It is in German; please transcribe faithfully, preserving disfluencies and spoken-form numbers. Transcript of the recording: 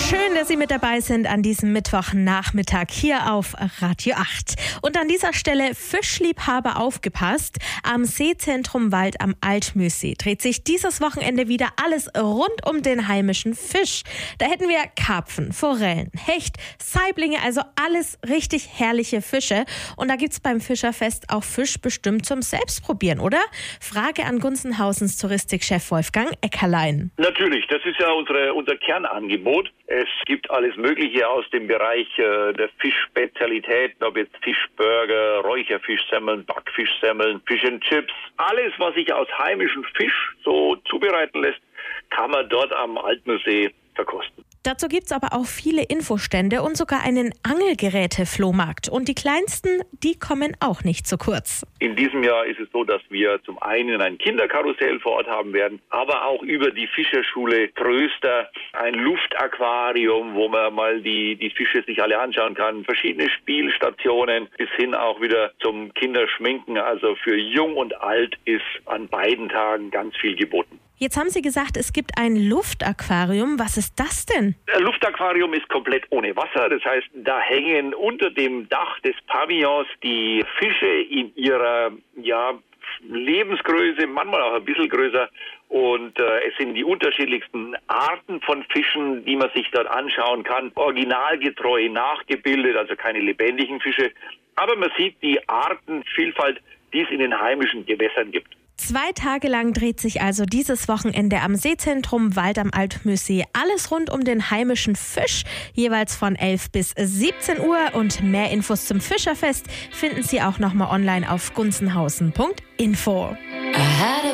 Schön, dass Sie mit dabei sind an diesem Mittwochnachmittag hier auf Radio acht. Und an dieser Stelle Fischliebhaber aufgepasst. Am Seezentrum Wald am Altmühlsee dreht sich dieses Wochenende wieder alles rund um den heimischen Fisch. Da hätten wir Karpfen, Forellen, Hecht, Saiblinge, also alles richtig herrliche Fische. Und da gibt's beim Fischerfest auch Fisch bestimmt zum Selbstprobieren, oder? Frage an Gunzenhausens Touristikchef Wolfgang Eckerlein. Natürlich, das ist ja unsere, unser Kernangebot. Es gibt alles Mögliche aus dem Bereich äh, der Fischspezialitäten, ob jetzt Fischburger, Räucherfischsemmeln, Backfischsemmeln, Fish and Chips. Alles, was sich aus heimischem Fisch so zubereiten lässt, kann man dort am Altmühlsee verkosten. Dazu gibt's aber auch viele Infostände und sogar einen Angelgeräte-Flohmarkt. Und die kleinsten, die kommen auch nicht zu kurz. In diesem Jahr ist es so, dass wir zum einen ein Kinderkarussell vor Ort haben werden, aber auch über die Fischerschule Tröster ein Luftaquarium, wo man mal die, die Fische sich alle anschauen kann. Verschiedene Spielstationen bis hin auch wieder zum Kinderschminken. Also für Jung und Alt ist an beiden Tagen ganz viel geboten. Jetzt haben Sie gesagt, es gibt ein Luftaquarium. Was ist das denn? Ein Luftaquarium ist komplett ohne Wasser. Das heißt, da hängen unter dem Dach des Pavillons die Fische in ihrer ja, Lebensgröße, manchmal auch ein bisschen größer. Und äh, es sind die unterschiedlichsten Arten von Fischen, die man sich dort anschauen kann. Originalgetreu nachgebildet, also keine lebendigen Fische. Aber man sieht die Artenvielfalt, die es in den heimischen Gewässern gibt. Zwei Tage lang dreht sich also dieses Wochenende am Seezentrum Wald am Altmühlsee alles rund um den heimischen Fisch, jeweils von elf bis siebzehn Uhr. Und mehr Infos zum Fischerfest finden Sie auch nochmal online auf gunzenhausen punkt info.